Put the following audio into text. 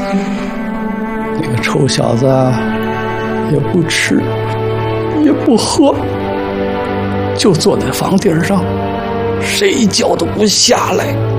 那个臭小子也不吃也不喝，就坐在房顶上，谁叫都不下来。